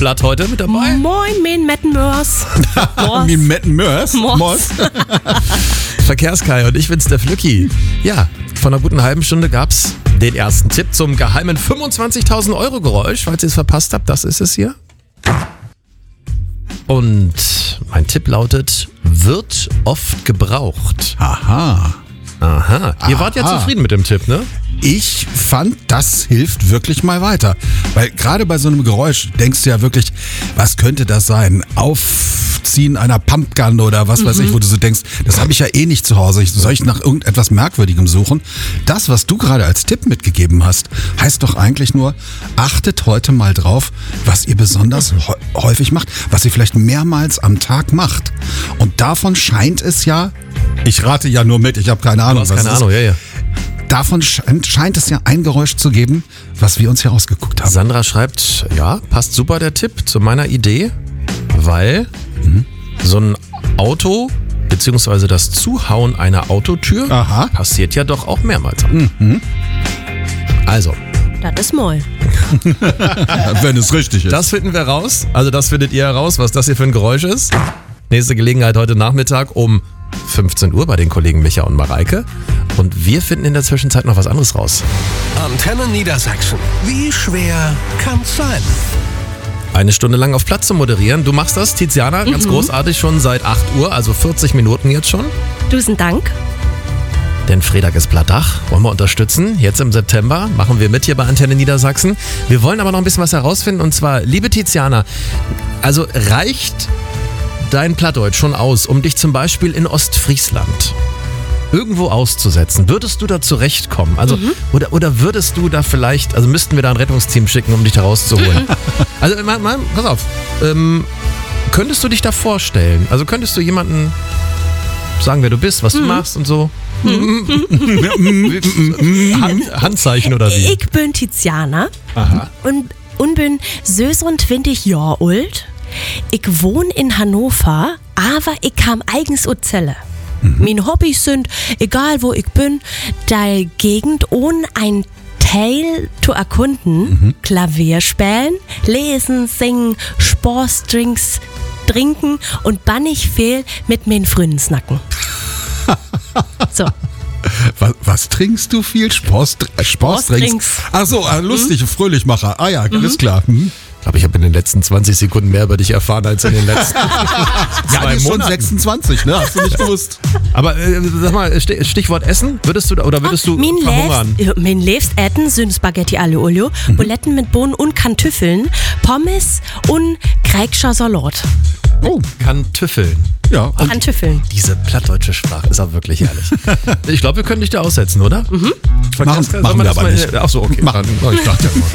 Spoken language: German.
Platt heute mit dabei. Moin, mein Metten Mörs. Wie Metten Mörs? Mors. Verkehrskai und ich bin's, der Flücki. Ja, vor einer guten halben Stunde gab's den ersten Tipp zum geheimen 25.000 Euro Geräusch. Falls ihr es verpasst habt, das ist es hier. Und mein Tipp lautet, wird oft gebraucht. Aha. Aha. Ihr wart ja zufrieden mit dem Tipp, ne? Ich fand, das hilft wirklich mal weiter. Weil gerade bei so einem Geräusch denkst du ja wirklich, was könnte das sein? Aufziehen einer Pumpgun oder was weiß ich, wo du so denkst, das habe ich ja eh nicht zu Hause. Soll ich nach irgendetwas Merkwürdigem suchen? Das, was du gerade als Tipp mitgegeben hast, heißt doch eigentlich nur, achtet heute mal drauf, was ihr besonders häufig macht, was ihr vielleicht mehrmals am Tag macht. Und davon scheint es ja, ich rate ja nur mit, ich habe keine Ahnung, Du hast keine Ahnung, ja. Davon scheint es ja ein Geräusch zu geben, was wir uns hier ausgeguckt haben. Sandra schreibt, ja, passt super der Tipp zu meiner Idee, weil so ein Auto beziehungsweise das Zuhauen einer Autotür passiert ja doch auch mehrmals. Also, Das ist moll. Wenn es richtig ist. das finden wir raus. Also das findet ihr heraus, was das hier für ein Geräusch ist. Nächste Gelegenheit heute Nachmittag um 15 Uhr bei den Kollegen Micha und Mareike. Und wir finden in der Zwischenzeit noch was anderes raus. Antenne Niedersachsen. Wie schwer kann's sein? Eine Stunde lang auf Platz zu moderieren. Du machst das, Tiziana, ganz großartig schon seit 8 Uhr, also 40 Minuten jetzt schon. Dusen Dank. Denn Freitag ist Plattdach, wollen wir unterstützen. Jetzt im September machen wir mit hier bei Antenne Niedersachsen. Wir wollen aber noch ein bisschen was herausfinden und zwar, liebe Tiziana, also reicht dein Plattdeutsch schon aus, um dich zum Beispiel in Ostfriesland irgendwo auszusetzen? Würdest du da zurechtkommen? Also, oder würdest du da vielleicht, also müssten wir da ein Rettungsteam schicken, um dich da rauszuholen? Also, pass auf, könntest du dich da vorstellen? Also könntest du jemanden sagen, wer du bist, was du machst und so? Handzeichen oder wie? Ich bin Tiziana. Aha. Und bin 26 Jahre alt. Ich wohne in Hannover, aber ich kam eigens aus Celle. Meine Hobbys sind, egal wo ich bin, die Gegend ohne ein Teil zu erkunden, Klavier spielen, lesen, singen, Sportdrinks trinken und bannig viel mit meinen Freunden snacken. So. Was trinkst du viel? Sportdrinks. Ach so, lustige Fröhlichmacher. Ah ja, alles klar. Ich glaube, ich habe in den letzten 20 Sekunden mehr über dich erfahren als in den letzten Ja, 2 die ist schon Monaten. 26, ne? Hast du nicht gewusst. Aber sag mal, Stichwort Essen, würdest du verhungern? Mein Liebstessen sind Spaghetti alle Olio, Buletten mit Bohnen und Kartoffeln, Pommes und Kreigscher Salat. Oh, Kartoffeln. ja. Und Kartoffeln. Diese plattdeutsche Sprache ist auch wirklich herrlich. Ich glaube, wir können dich da aussetzen, oder? machen wir aber nicht. Ach so, okay. Machen. Ich dachte ja mal.